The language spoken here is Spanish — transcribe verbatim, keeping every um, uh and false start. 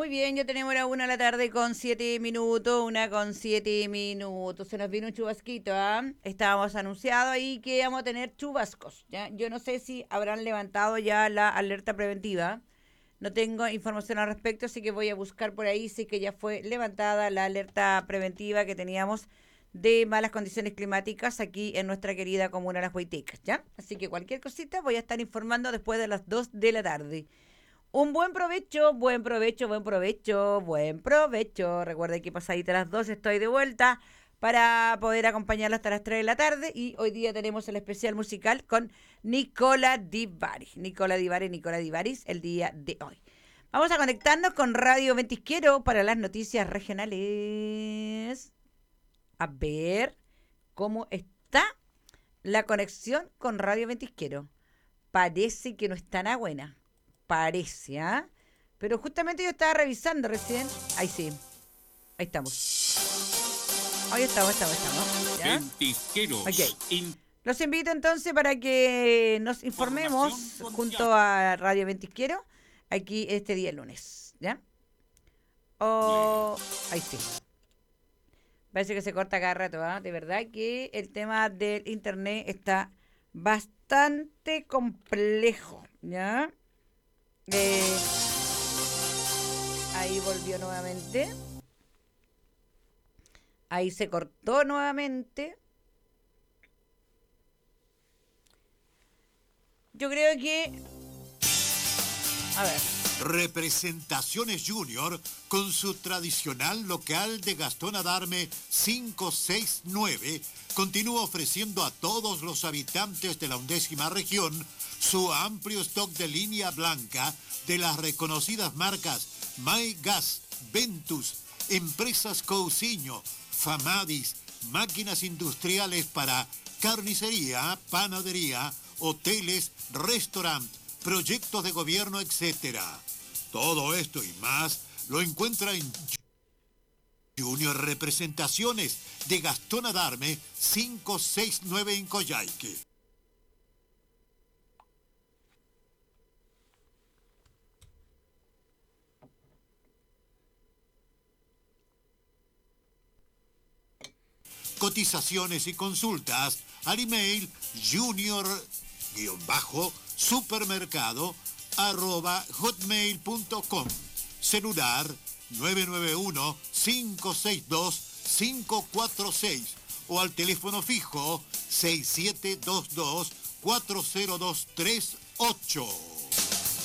Muy bien, ya tenemos la una de la tarde con siete minutos, una con siete minutos. Se nos vino un chubasquito, ¿ah? ¿eh? Estábamos anunciados ahí que íbamos a tener chubascos, ¿ya? Yo no sé si habrán levantado ya la alerta preventiva. No tengo información al respecto, así que voy a buscar por ahí si que ya fue levantada la alerta preventiva que teníamos de malas condiciones climáticas aquí en nuestra querida comuna Las Huaytecas, ¿ya? Así que cualquier cosita voy a estar informando después de las dos de la tarde. Un buen provecho, buen provecho, buen provecho, buen provecho. Recuerden que pasadita las dos estoy de vuelta para poder acompañarlo hasta las tres de la tarde. Y hoy día tenemos el especial musical con Nicola Di Bari. Nicola Di Bari, Nicola Di Baris, el día de hoy. Vamos a conectarnos con Radio Ventisquero para las noticias regionales. A ver cómo está la conexión con Radio Ventisquero. Parece que no está nada buena. Parece, ¿ah? ¿eh? Pero justamente yo estaba revisando recién. Ahí sí. Ahí estamos. Ahí estamos, estamos, estamos. ¿Ya? Ventisqueros. Okay. In... Los invito entonces para que nos informemos junto a Radio Ventisquero aquí este día lunes. ¿Ya? Oh, ahí sí. Parece que se corta cada rato, ¿ah? ¿eh? De verdad que el tema del internet está bastante complejo, ¿ya? Eh, ahí volvió nuevamente. Ahí se cortó nuevamente. Yo creo que... A ver. Representaciones Junior con su tradicional local de Gastón Adarme cinco seis nueve continúa ofreciendo a todos los habitantes de la undécima región su amplio stock de línea blanca de las reconocidas marcas MyGas, Ventus, Empresas Cousiño, Famadis, máquinas industriales para carnicería, panadería, hoteles, restaurantes, proyectos de gobierno, etcétera. Todo esto y más lo encuentra en Junior Representaciones de Gastón Adarme cinco seis nueve en Coyhaique. Cotizaciones y consultas al email junior-supermercado arroba hotmail punto com. Celular nueve nueve uno, cinco seis dos, cinco cuatro seis o al teléfono fijo seis siete dos dos, cuatro cero dos tres ocho.